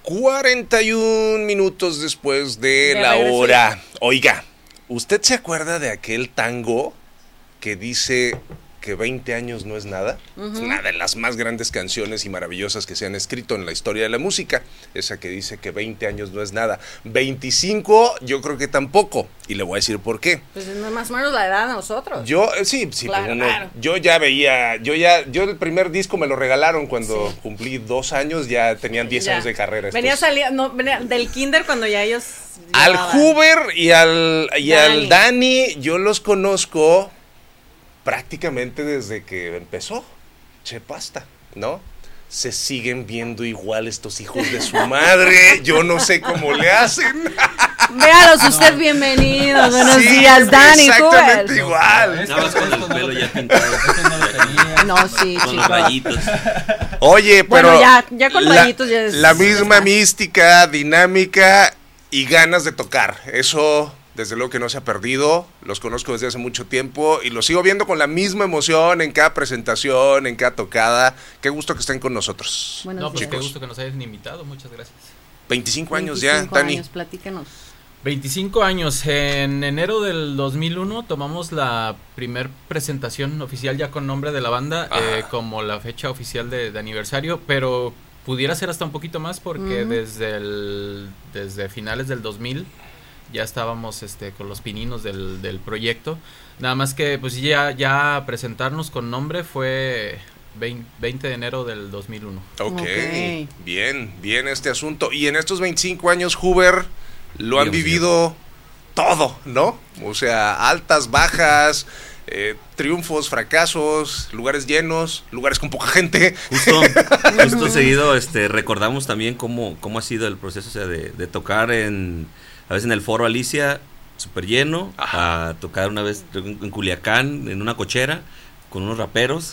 41 minutos después de la hora. Oiga, ¿usted se acuerda de aquel tango que dice que 20 años no es nada? Es una de las más grandes canciones y maravillosas que se han escrito en la historia de la música. Esa que dice que 20 años no es nada. 25 yo creo que tampoco. Y le voy a decir por qué. Pues es más o menos la edad de nosotros. Yo, sí, claro, claro. Yo ya veía, yo el primer disco me lo regalaron cuando cumplí 2 años, ya tenían 10 años de carrera. Venía del kinder cuando ya ellos... Al Huber y al Dani, yo los conozco prácticamente desde que empezó Che Pasta, ¿no? Se siguen viendo igual estos hijos de su madre. Yo no sé cómo le hacen. Véalos usted, bienvenidos. Buenos días, Dani. Exactamente igual. Nada más con el pelo ya pintado. No, sí, con los rayitos. Oye, pero bueno, ya con rayitos ya es... La misma mística, dinámica y ganas de tocar. Eso... Desde luego que no se ha perdido, los conozco desde hace mucho tiempo y los sigo viendo con la misma emoción en cada presentación, en cada tocada. Qué gusto que estén con nosotros. No, pues qué gusto que nos hayan invitado, muchas gracias. 25 años ya, Dani. Platícanos. 25 años, en enero del 2001 tomamos la primer presentación oficial ya con nombre de la banda, como la fecha oficial de aniversario, pero pudiera ser hasta un poquito más porque desde finales del 2000... ya estábamos con los pininos del proyecto, nada más que pues ya presentarnos con nombre fue 20 de enero del 2001. Okay. Bien este asunto. Y en estos 25 años, Huber, lo han vivido todo, ¿no? O sea, altas, bajas, triunfos, fracasos, lugares llenos, lugares con poca gente. Justo seguido recordamos también cómo ha sido el proceso, o sea, de tocar a veces en el Foro Alicia, súper lleno, a tocar una vez en Culiacán, en una cochera, con unos raperos,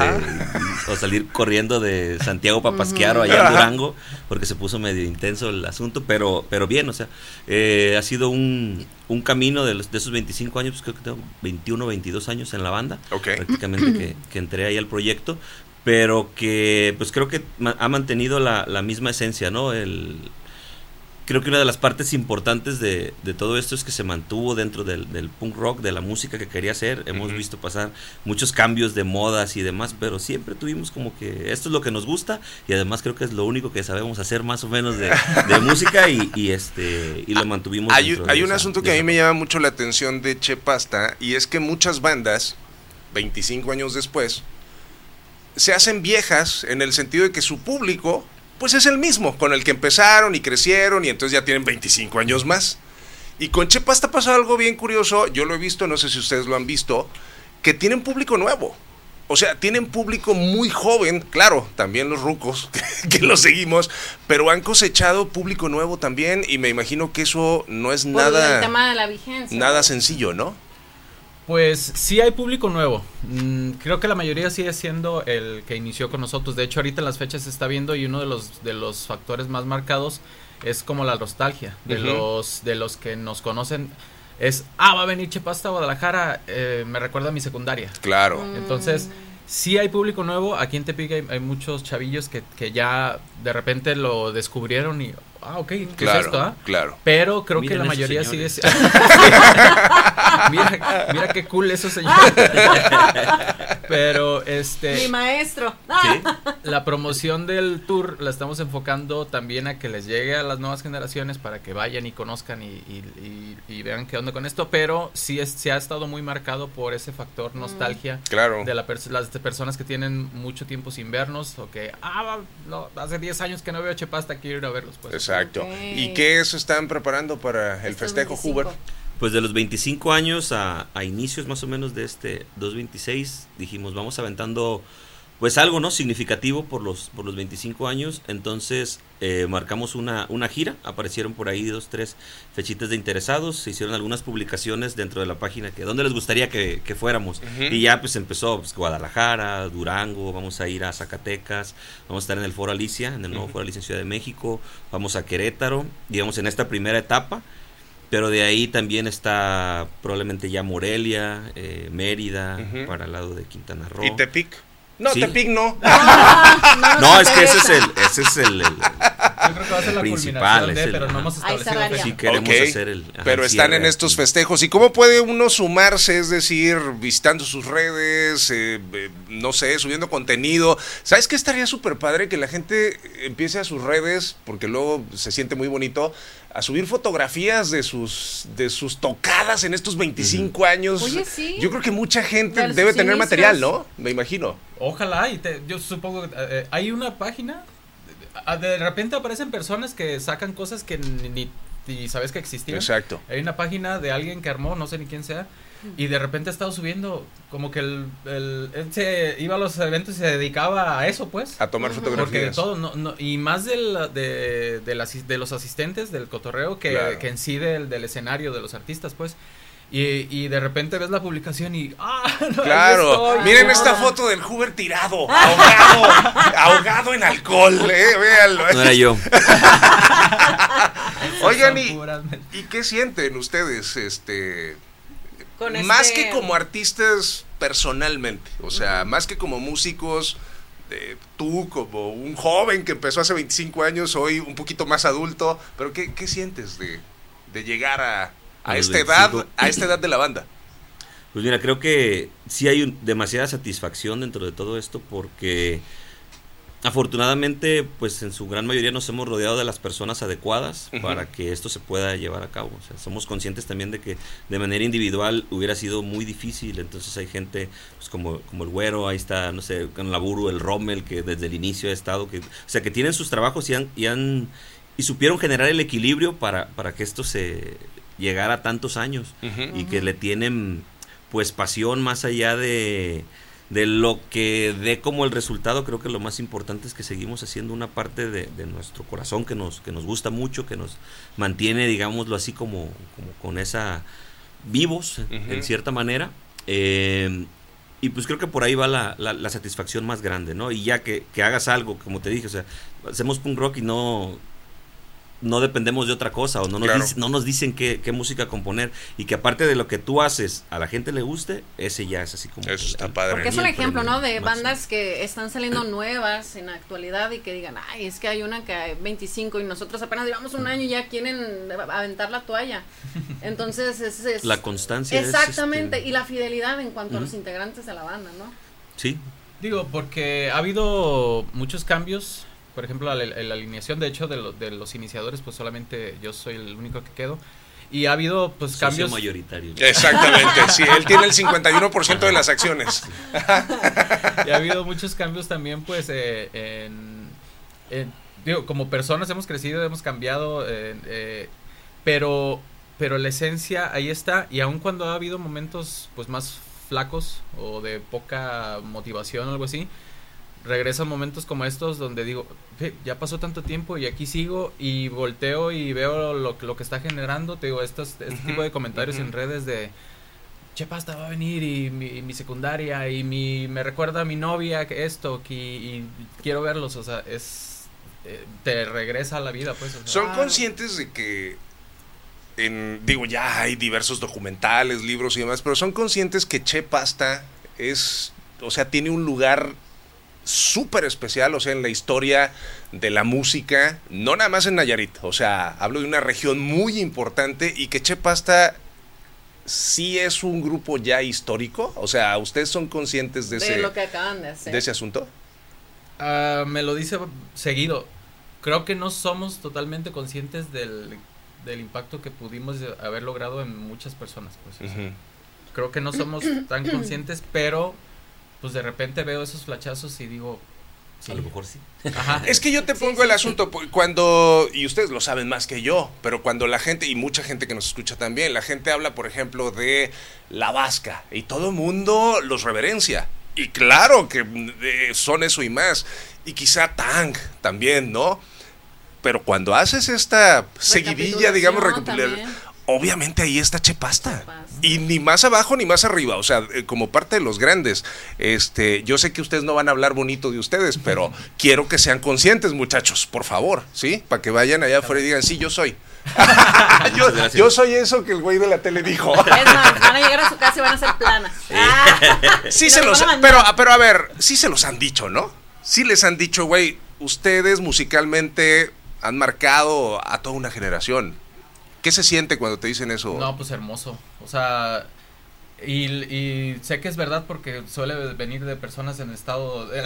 o salir corriendo de Santiago Papasquiaro allá en Durango, porque se puso medio intenso el asunto, pero bien, o sea, ha sido un camino de esos 25 años, pues creo que tengo 21, 22 años en la banda, prácticamente que entré ahí al proyecto, pero que pues creo que ha mantenido la misma esencia, ¿no? Creo que una de las partes importantes de todo esto es que se mantuvo dentro del punk rock, de la música que quería hacer. Hemos visto pasar muchos cambios de modas y demás, pero siempre tuvimos como que esto es lo que nos gusta y además creo que es lo único que sabemos hacer más o menos de música y lo mantuvimos. Hay un asunto que a mí me llama mucho la atención de Che Pasta y es que muchas bandas, 25 años después, se hacen viejas en el sentido de que su público... pues es el mismo, con el que empezaron y crecieron y entonces ya tienen 25 años más. Y con Che Pasta pasa algo bien curioso, yo lo he visto, no sé si ustedes lo han visto, que tienen público nuevo. O sea, tienen público muy joven, claro, también los rucos que los seguimos, pero han cosechado público nuevo también y me imagino que eso no es nada... el tema de la vigencia. Nada sencillo, ¿no? Pues sí hay público nuevo, creo que la mayoría sigue siendo el que inició con nosotros, de hecho ahorita en las fechas se está viendo y uno de los factores más marcados es como la nostalgia, de los que nos conocen, es, va a venir Che Pasta a Guadalajara, me recuerda a mi secundaria. Claro. Entonces, sí hay público nuevo, aquí en Tepic hay muchos chavillos que ya de repente lo descubrieron y... ok, ¿qué es esto? Claro. Pero creo que la mayoría sigue... mira qué cool esos señores. Pero mi maestro. ¿Sí? La promoción del tour la estamos enfocando también a que les llegue a las nuevas generaciones para que vayan y conozcan y vean qué onda con esto, pero sí ha estado muy marcado por ese factor nostalgia. Claro. De las personas que tienen mucho tiempo sin vernos o que hace 10 años que no veo a Che Pasta, quiero ir a verlos, pues. Exacto. ¿Y qué se están preparando para el festejo, 25. Huber? Pues de los 25 años a inicios más o menos de 2026 dijimos vamos aventando pues algo no significativo por los 25 años, entonces marcamos una gira, aparecieron por ahí 2-3 fechitas de interesados, se hicieron algunas publicaciones dentro de la página que dónde les gustaría que fuéramos, y ya pues empezó Guadalajara, Durango, vamos a ir a Zacatecas, vamos a estar en el Foro Alicia, en el nuevo Foro Alicia en Ciudad de México, vamos a Querétaro, digamos en esta primera etapa. Pero de ahí también está probablemente ya Morelia, Mérida, para el lado de Quintana Roo. ¿Y Tepic? No, ¿Sí? Tepic no. No, es que ese es el Yo creo que va a ser la Principal, culminación es pero no hemos establecido fecha. Sí queremos hacer el... Pero están en estos festejos. ¿Y cómo puede uno sumarse? Es decir, visitando sus redes, no sé, subiendo contenido. ¿Sabes qué estaría súper padre? Que la gente empiece a sus redes, porque luego se siente muy bonito, a subir fotografías de sus tocadas en estos 25 años. Oye, sí. Yo creo que mucha gente debe tener material, ¿no? Me imagino. Ojalá, yo supongo que hay una página, de repente aparecen personas que sacan cosas que ni sabes que existían. Exacto. Hay una página de alguien que armó, no sé ni quién sea, y de repente ha estado subiendo, como que él se iba a los eventos y se dedicaba a eso, pues. A tomar fotografías. Porque de todo, y más de los asistentes del cotorreo que en sí del escenario de los artistas, pues. Y de repente ves la publicación y no, claro, miren esta foto del Huber tirado, ahogado en alcohol, véanlo. No era yo. Oigan, ¿y qué sienten ustedes, más que como artistas personalmente? O sea, más que como músicos, tú como un joven que empezó hace 25 años, hoy un poquito más adulto, pero ¿qué sientes de llegar a esta edad de la banda? Pues mira, creo que sí hay demasiada satisfacción dentro de todo esto, porque afortunadamente pues en su gran mayoría nos hemos rodeado de las personas adecuadas para que esto se pueda llevar a cabo. O sea, somos conscientes también de que de manera individual hubiera sido muy difícil. Entonces hay gente pues como el Güero, ahí está, no sé, con Laburu, el Rommel, que desde el inicio ha estado, o sea, que tienen sus trabajos y supieron generar el equilibrio para que esto se llegar a tantos años y que le tienen pues pasión más allá de lo que dé como el resultado. Creo que lo más importante es que seguimos haciendo una parte de nuestro corazón que nos gusta mucho, que nos mantiene, digámoslo así, como con esa vivos en cierta manera, y pues creo que por ahí va la satisfacción más grande, ¿no? Y ya que hagas algo, como te dije, o sea, hacemos punk rock y no dependemos de otra cosa, o no nos dicen qué música componer, y que aparte de lo que tú haces a la gente le guste, ese ya es así como... Eso está padre. Porque es un ejemplo, ¿no? De bandas que están saliendo nuevas en la actualidad y que digan, ay, es que hay una que hay 25 y nosotros apenas llevamos un año y ya quieren aventar la toalla. Entonces es la constancia. Exactamente, y la fidelidad en cuanto a los integrantes de la banda, ¿no? Sí. Digo, porque ha habido muchos cambios. Por ejemplo, la alineación, de hecho, de los iniciadores, pues solamente yo soy el único que quedo. Y ha habido, pues, cambios... mayoritario. Exactamente, sí, él tiene el 51% de las acciones. Y ha habido muchos cambios también, pues, digo, como personas hemos crecido, hemos cambiado, pero la esencia ahí está. Y aun cuando ha habido momentos, pues, más flacos o de poca motivación o algo así, regresan momentos como estos donde digo, ya pasó tanto tiempo y aquí sigo, y volteo y veo lo que está generando. Te digo, este tipo de comentarios en redes de Che Pasta va a venir y mi secundaria y me recuerda a mi novia que esto y quiero verlos. O sea, te regresa a la vida, pues. O sea, ¿son conscientes de que digo, ya hay diversos documentales, libros y demás, pero son conscientes que Che Pasta tiene un lugar súper especial, o sea, en la historia de la música, no nada más en Nayarit, o sea, hablo de una región muy importante, y que Che Pasta sí es un grupo ya histórico? O sea, ¿ustedes son conscientes de lo que acaban de hacer, de ese asunto? Me lo dice seguido. Creo que no somos totalmente conscientes del impacto que pudimos haber logrado en muchas personas, pues. Creo que no somos tan conscientes, pero pues de repente veo esos flachazos y digo, sí, a lo mejor sí. Ajá. Es que yo te pongo el asunto, cuando, y ustedes lo saben más que yo, pero cuando la gente, y mucha gente que nos escucha también, la gente habla, por ejemplo, de La Vasca, y todo el mundo los reverencia, y claro que son eso y más, y quizá Tang también, ¿no? Pero cuando haces esta seguidilla, digamos, obviamente ahí está Che Pasta. Y ni más abajo ni más arriba, o sea, como parte de los grandes. Yo sé que ustedes no van a hablar bonito de ustedes, pero quiero que sean conscientes, muchachos, por favor, ¿sí? Para que vayan allá afuera y digan, sí, yo soy. yo soy eso que el güey de la tele dijo. Es más, van a llegar a su casa y van a ser planas. Sí se los, pero a ver, sí se los han dicho, ¿no? Sí les han dicho, güey, ustedes musicalmente han marcado a toda una generación. ¿Qué se siente cuando te dicen eso? No, pues hermoso. O sea, y sé que es verdad porque suele venir de personas en estado de...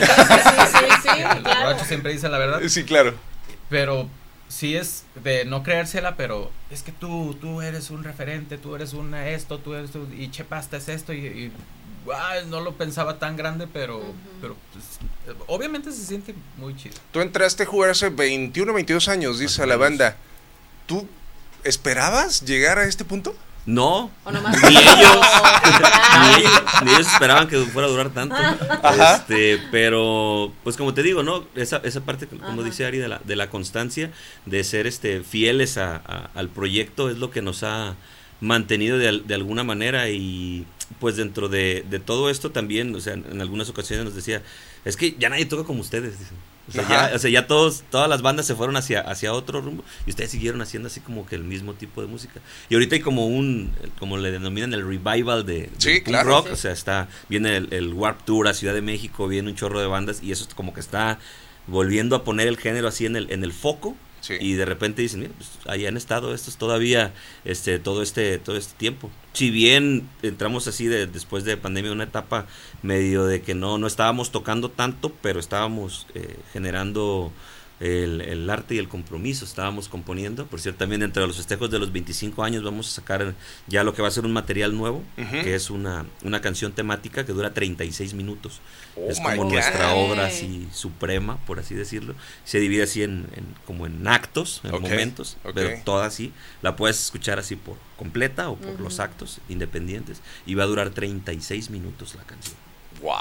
Sí, Los claro. borrachos siempre dicen la verdad. Sí, claro. Pero sí es de no creérsela, pero es que tú eres un referente, tú eres y Chepasta es esto y no lo pensaba tan grande, pero pues, obviamente se siente muy chido. Tú entraste a jugar hace 21, 22 años, dice la banda. ¿Tú esperabas llegar a este punto? No, O nomás ni ellos, Ay. ni ellos esperaban que fuera a durar tanto. Ajá. Pero pues como te digo, ¿no? Esa parte, como Ajá. dice Ari, de la constancia, de ser fieles al proyecto, es lo que nos ha mantenido de alguna manera. Y pues dentro de todo esto también, o sea, en algunas ocasiones nos decía, es que ya nadie toca como ustedes, dicen. Ya todas las bandas se fueron hacia otro rumbo y ustedes siguieron haciendo así como que el mismo tipo de música. Y ahorita hay como le denominan el revival de Sí, punk claro. rock, Sí. o sea, viene el Warped Tour a Ciudad de México, viene un chorro de bandas y eso es como que está volviendo a poner el género así en el foco. Sí. Y de repente dicen, mira, pues ahí han estado estos todavía todo este tiempo. Si bien entramos así después de pandemia una etapa medio de que no estábamos tocando tanto, pero estábamos generando el arte y el compromiso, estábamos componiendo. Por cierto, también entre los festejos de los 25 años vamos a sacar ya lo que va a ser un material nuevo, que es una canción temática que dura 36 minutos. Oh Es my como God. nuestra obra así suprema, por así decirlo. Se divide así como en actos, en Ok, momentos, ok. pero toda así. La puedes escuchar así por completa o por los actos independientes. Y va a durar 36 minutos la canción. ¡Wow!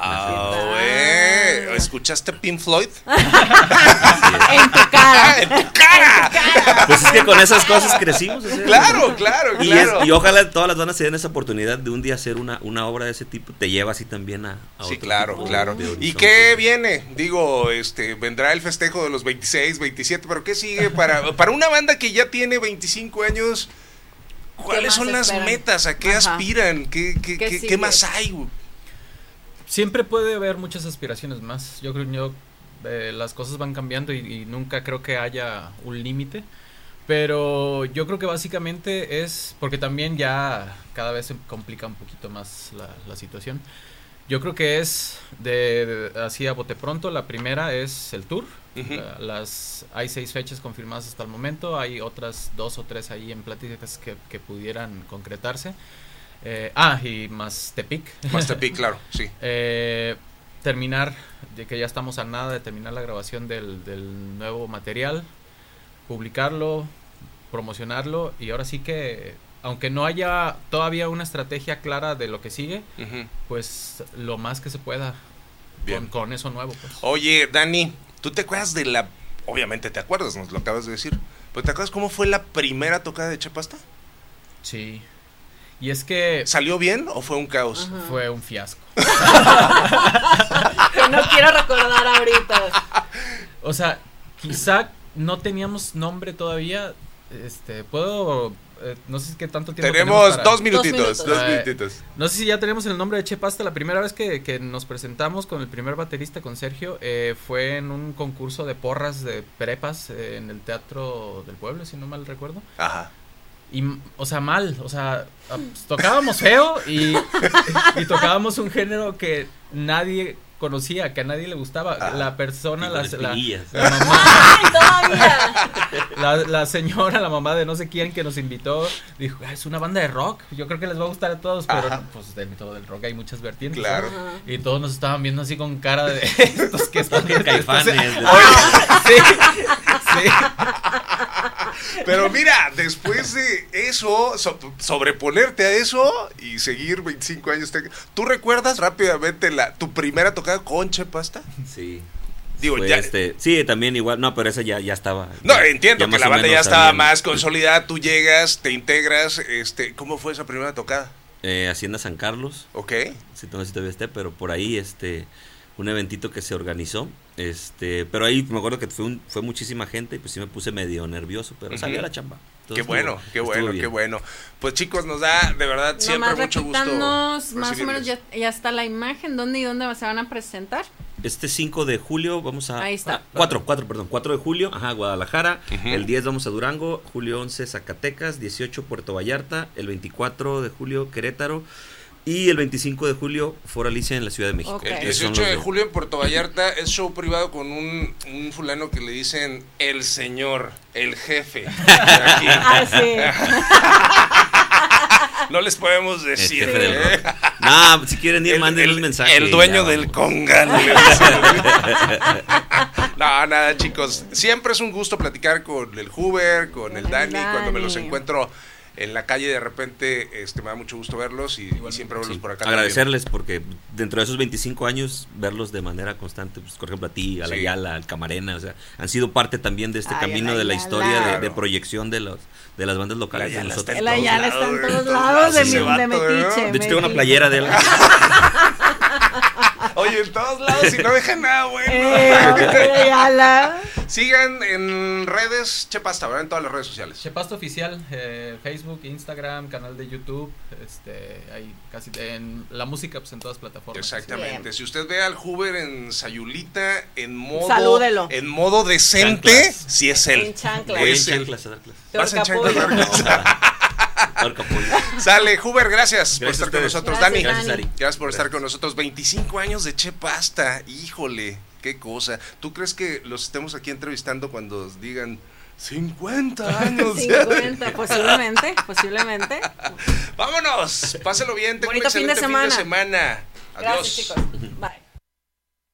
Imagínate. ¿Escuchaste Pink Floyd? En tu cara. ¡En tu cara! Pues es que con esas cosas crecimos. o sea, Claro. Y ojalá todas las bandas se den esa oportunidad de un día hacer una obra de ese tipo. Te lleva así también a Sí, otro claro. tipo de ¿Y horizonte. qué viene? Digo, vendrá el festejo de los 26, 27, pero ¿qué sigue para una banda que ya tiene 25 años? ¿Cuáles más son las esperan? metas? ¿A qué Ajá. aspiran? ¿Qué sigue? más hay, güey? Siempre puede haber muchas aspiraciones más. Yo creo que las cosas van cambiando y nunca creo que haya un límite. Pero yo creo que básicamente es porque también ya cada vez se complica un poquito más la situación. Yo creo que es así a bote pronto. La primera es el tour. Ujú. Hay 6 fechas confirmadas hasta el momento. Hay otras 2 o 3 ahí en pláticas que pudieran concretarse. Y más Tepic. Más Tepic, claro, sí. Terminar, de que ya estamos a nada de terminar la grabación del nuevo material, publicarlo, promocionarlo y ahora sí que, aunque no haya todavía una estrategia clara de lo que sigue, Ujú. pues lo más que se pueda Bien. con eso nuevo. Pues. Oye, Dani, ¿tú te acuerdas obviamente te acuerdas, nos lo acabas de decir, pero ¿te acuerdas cómo fue la primera tocada de Chepasta? Sí. Y es que ¿Salió bien o fue un caos? Ajá. fue un fiasco. Que no quiero recordar ahorita. O sea, quizá no teníamos nombre todavía. No sé qué tanto tiempo Tenemos para- 2 minutitos, 2 dos minutos. minutitos. No sé si ya tenemos el nombre de Chepasta. La primera vez que nos presentamos con el primer baterista, con Sergio, fue en un concurso de porras de prepas en el Teatro del Pueblo, si no mal recuerdo. Ajá. Y, pues, tocábamos feo y tocábamos un género que nadie conocía, que a nadie le gustaba. Ajá. La persona, Y con espinillas. la mamá, ¡Ay, todavía! la señora, la mamá de no sé quién que nos invitó, dijo, es una banda de rock, yo creo que les va a gustar a todos, pero Ajá. pues dentro del rock hay muchas vertientes. Claro. Ajá. Y todos nos estaban viendo así con cara de estos que están viendo. Caifanes. Sí. Pero mira, después de eso, sobreponerte a eso y seguir 25 años. ¿Tú recuerdas rápidamente tu primera tocada con Chepasta? Sí. Digo, Fue ya. Sí, también igual. No, pero esa ya estaba. No, ya- entiendo ya que más la o banda ya menos estaba sabían. más consolidada. Tú llegas, te integras. ¿Cómo fue esa primera tocada? Hacienda San Carlos. ¿Ok? Sí, no sé si todavía esté, pero por ahí un eventito que se organizó, pero ahí me acuerdo que fue muchísima gente y pues sí me puse medio nervioso, pero Ujú. salió la chamba. Qué bueno, qué estuvo bueno, bien. qué bueno. Pues chicos, nos da de verdad siempre Nomás mucho gusto. repítanos, más o menos recibirles. ya está la imagen, ¿dónde y dónde se van a presentar? Este 5 de julio vamos a... Ahí está. 4 de julio, Guadalajara. Uh-huh. El 10 vamos a Durango, julio 11 Zacatecas, 18 Puerto Vallarta, el 24 de julio Querétaro y el 25 de julio Foro Alicia en la Ciudad de México. Okay. El Esos son 18 los de julio en Puerto Vallarta es show privado con un fulano que le dicen el señor, el jefe. Aquí. Sí. No les podemos decir. El jefe del rock. No, si quieren ir, manden un mensaje. El dueño ya, del congal. No, nada, chicos. Siempre es un gusto platicar con el Huber, con el Dani. Cuando me los encuentro en la calle de repente, me da mucho gusto verlos y siempre verlos por acá. Agradecerles porque dentro de esos 25 años, verlos de manera constante, pues, por ejemplo a ti, a la Yala, al Camarena, o sea, han sido parte también de este camino de la historia de proyección de las bandas locales de nosotros. La Yala está en todos lados de Metiche. De hecho tengo una playera de él. Oye, en todos lados y no deja nada bueno. Sigan en redes Chepasta, ¿verdad? En todas las redes sociales. Chepasta Oficial, Facebook, Instagram, canal de YouTube, ahí casi en la música, pues en todas plataformas. Exactamente. Bien. Si usted ve al Huber en Sayulita, en modo salúdelo. En modo decente, chanclas. Sí es él. En chanclas. Voy en chanclas a dar clases. ¿Vas en chanclas? Sale, Huber, gracias por estar con nosotros. Gracias, Dani, Dani. gracias por estar con nosotros. 25 años de Chepasta, híjole, qué cosa. ¿Tú crees que los estemos aquí entrevistando cuando digan 50 años? 50, posiblemente. Vámonos, páselo bien, tengo bonito un excelente fin de semana. Adiós. Gracias, chicos. Bye.